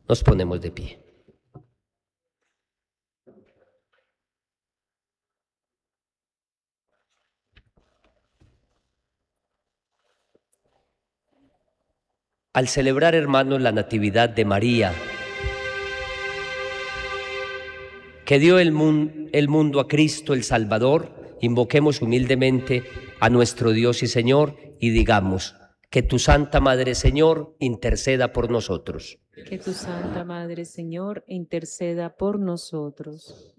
Nos ponemos de pie. Al celebrar, hermanos, la Natividad de María, que dio el mundo a Cristo el Salvador, invoquemos humildemente a nuestro Dios y Señor y digamos: que tu Santa Madre, Señor, interceda por nosotros. Que tu Santa Madre, Señor, interceda por nosotros.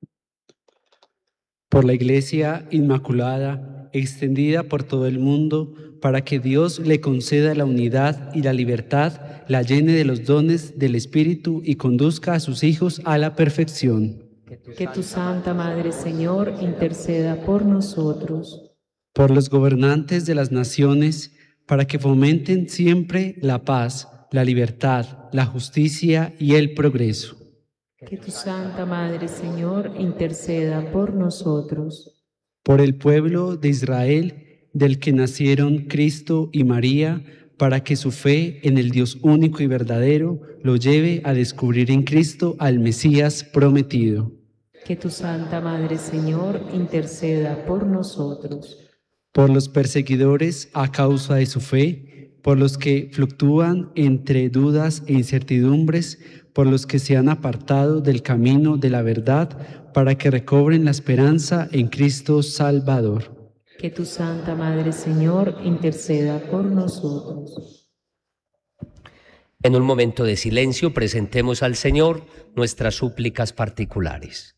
Por la Iglesia Inmaculada, extendida por todo el mundo, para que Dios le conceda la unidad y la libertad, la llene de los dones del Espíritu y conduzca a sus hijos a la perfección. Que tu Santa Madre, Señor, interceda por nosotros. Por los gobernantes de las naciones, para que fomenten siempre la paz, la libertad, la justicia y el progreso. Que tu Santa Madre, Señor, interceda por nosotros. Por el pueblo de Israel, del que nacieron Cristo y María, para que su fe en el Dios único y verdadero lo lleve a descubrir en Cristo al Mesías prometido. Que tu Santa Madre, Señor, interceda por nosotros. Por los perseguidores a causa de su fe, por los que fluctúan entre dudas e incertidumbres, por los que se han apartado del camino de la verdad, para que recobren la esperanza en Cristo Salvador. Que tu Santa Madre, Señor, interceda por nosotros. En un momento de silencio presentemos al Señor nuestras súplicas particulares.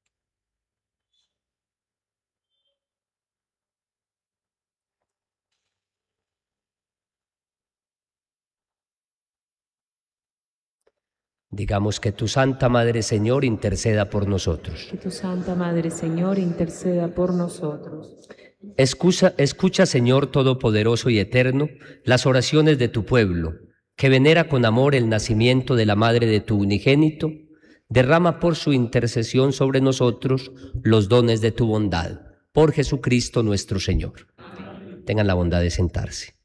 Digamos: que tu Santa Madre, Señor, interceda por nosotros. Que tu Santa Madre, Señor, interceda por nosotros. Escucha, Señor Todopoderoso y Eterno, las oraciones de tu pueblo, que venera con amor el nacimiento de la Madre de tu unigénito. Derrama por su intercesión sobre nosotros los dones de tu bondad. Por Jesucristo nuestro Señor. Tengan la bondad de sentarse.